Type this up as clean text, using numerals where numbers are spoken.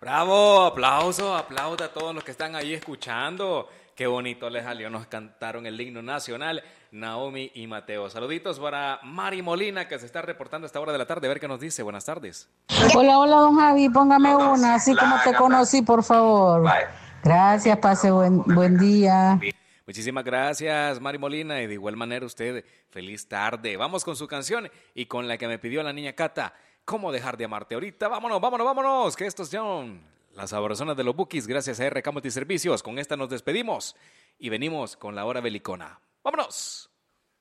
Bravo, aplauso a todos los que están ahí escuchando. Qué bonito les salió, nos cantaron el himno nacional, Naomi y Mateo. Saluditos para Mari Molina, que se está reportando a esta hora de la tarde, a ver qué nos dice. Buenas tardes. Hola, hola, don Javi, póngame una, así como te conocí, por favor. Gracias, pase buen día. Muchísimas gracias, Mari Molina, y de igual manera usted, feliz tarde. Vamos con su canción y con la que me pidió la niña Cata, ¿Cómo dejar de amarte? Ahorita, vámonos, que estos son las sabrosonas de los Bukis, gracias a RK Multiservicios. Con esta nos despedimos y venimos con la hora belicona. ¡Vámonos!